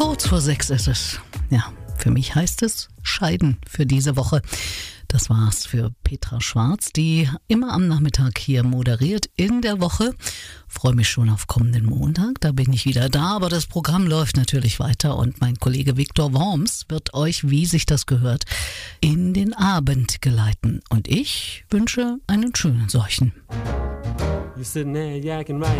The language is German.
Kurz vor 6 ist es. Ja, für mich heißt es Scheiden für diese Woche. Das war's für Petra Schwarz, die immer am Nachmittag hier moderiert in der Woche. Freue mich schon auf kommenden Montag, da bin ich wieder da, aber das Programm läuft natürlich weiter und mein Kollege Viktor Worms wird euch, wie sich das gehört, in den Abend geleiten. Und ich wünsche einen schönen solchen. You're sitting there yakking right